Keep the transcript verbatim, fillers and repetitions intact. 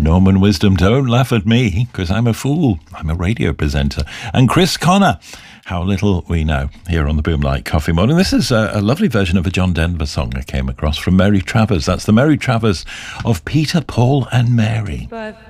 Norman Wisdom, don't laugh at me, because I'm a fool. I'm a radio presenter. And Chris Connor, How Little We Know, here on the Boomlight Coffee Morning. This is a, a lovely version of a John Denver song I came across from Mary Travers. That's the Mary Travers of Peter, Paul and Mary. But